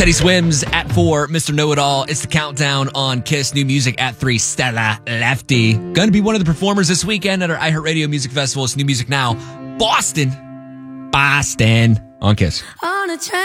Teddy Swims at 4, Mr. Know-It-All. It's the countdown on Kiss. New music at 3, Stella Lefty. Going to be one of the performers this weekend at our iHeartRadio Music Festival. It's New Music Now. Boston on Kiss.